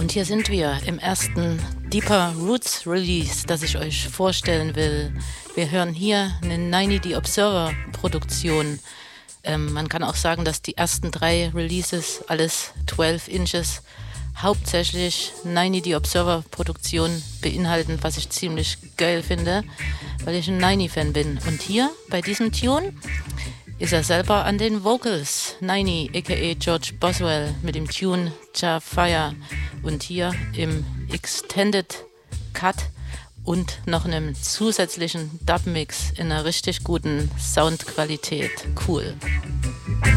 Und hier sind wir im ersten Deeper Roots Release, das ich euch vorstellen will. Wir hören hier eine 90 The Observer Produktion. Man kann auch sagen, dass die ersten 3 Releases, alles 12 Inches, hauptsächlich 90 The Observer Produktionen beinhalten, was ich ziemlich geil finde, weil ich ein 90-Fan bin. Und hier bei diesem Tune ist er selber an den Vocals, 90 aka George Boswell mit dem Tune Ja Fire und hier im Extended Cut und noch einem zusätzlichen Dub-Mix in einer richtig guten Soundqualität. Cool.